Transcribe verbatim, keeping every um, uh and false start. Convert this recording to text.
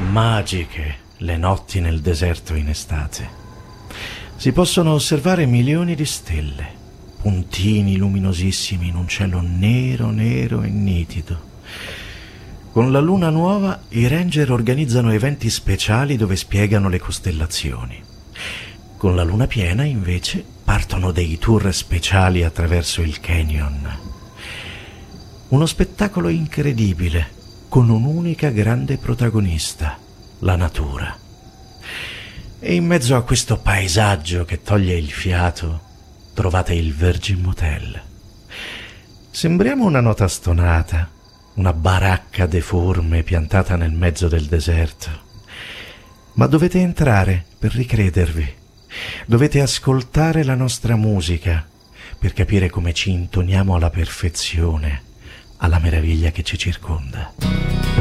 Magiche le notti nel deserto in estate. Si possono osservare milioni di stelle, puntini luminosissimi in un cielo nero, nero e nitido. Con la luna nuova i ranger organizzano eventi speciali dove spiegano le costellazioni. Con la luna piena, invece, partono dei tour speciali attraverso il canyon. Uno spettacolo incredibile, con un'unica grande protagonista, la natura. E in mezzo a questo paesaggio che toglie il fiato, trovate il Virgin Motel. Sembriamo una nota stonata, una baracca deforme piantata nel mezzo del deserto. Ma dovete entrare per ricredervi. Dovete ascoltare la nostra musica per capire come ci intoniamo alla perfezione, alla meraviglia che ci circonda.